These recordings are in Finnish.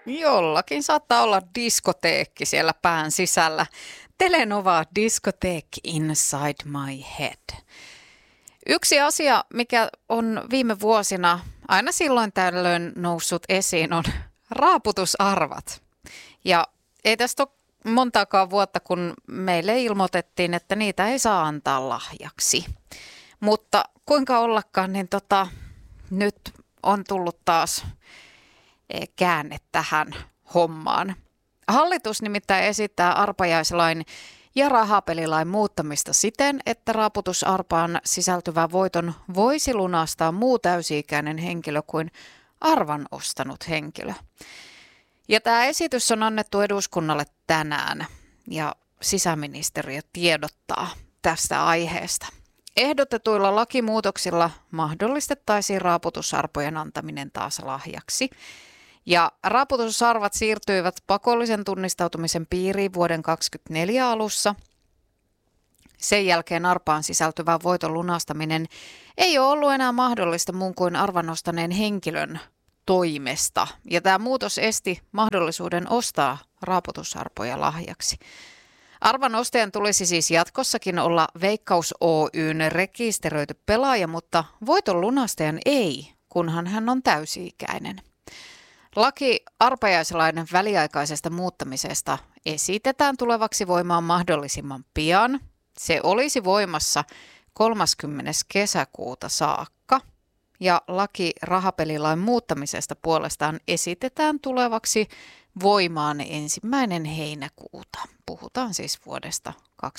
Jollakin saattaa olla diskoteekki siellä pään sisällä. Telenova Discotheque Inside My Head. Yksi asia, mikä on viime vuosina aina silloin tällöin noussut esiin, on raaputusarvat. Ja ei tästä ole montaakaan vuotta, kun meille ilmoitettiin, että niitä ei saa antaa lahjaksi. Mutta kuinka ollakaan, niin nyt on tullut taas käänne tähän hommaan. Hallitus nimittäin esittää arpajaislain ja rahapelilain muuttamista siten, että raaputusarpaan sisältyvän voiton voisi lunastaa muu täysi-ikäinen henkilö kuin arvan ostanut henkilö. Ja tämä esitys on annettu eduskunnalle tänään ja sisäministeriö tiedottaa tästä aiheesta. Ehdotetuilla lakimuutoksilla mahdollistettaisiin raaputusarpojen antaminen taas lahjaksi. Ja raaputusarvat siirtyivät pakollisen tunnistautumisen piiriin vuoden 2024 alussa. Sen jälkeen arpaan sisältyvä voiton lunastaminen ei ole ollut enää mahdollista muun kuin arvan ostaneen henkilön toimesta. Ja tämä muutos esti mahdollisuuden ostaa raaputusarpoja lahjaksi. Arvan ostajan tulisi siis jatkossakin olla Veikkaus Oyn rekisteröity pelaaja, mutta voiton lunastajan ei, kunhan hän on täysi-ikäinen. Laki arpajaislain väliaikaisesta muuttamisesta esitetään tulevaksi voimaan mahdollisimman pian. Se olisi voimassa 30. kesäkuuta saakka. Ja laki rahapelilain muuttamisesta puolestaan esitetään tulevaksi voimaan 1. heinäkuuta. Puhutaan siis vuodesta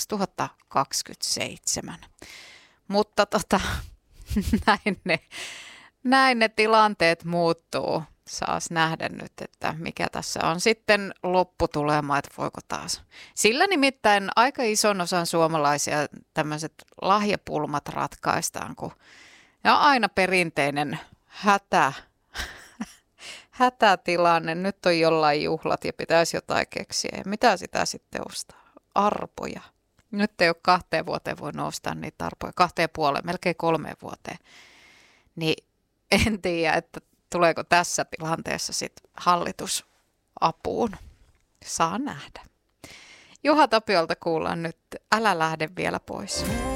2027. Mutta näin ne tilanteet muuttuu. Saas nähdä nyt, että mikä tässä on sitten lopputulema, että voiko taas. Sillä nimittäin aika ison osan suomalaisia tämmöiset lahjapulmat ratkaistaan, kun ne on aina perinteinen hätätilanne. Nyt on jollain juhlat ja pitäisi jotain keksiä. Ja mitä sitä sitten ostaa? Arpoja. Nyt ei ole 2 vuoteen voinut ostaa niitä arpoja. 2,5, melkein 3 vuoteen. Niin en tiedä, että tuleeko tässä tilanteessa sitten hallitus apuun? Saa nähdä. Juha Tapiolta kuullaan nyt Älä lähde vielä pois.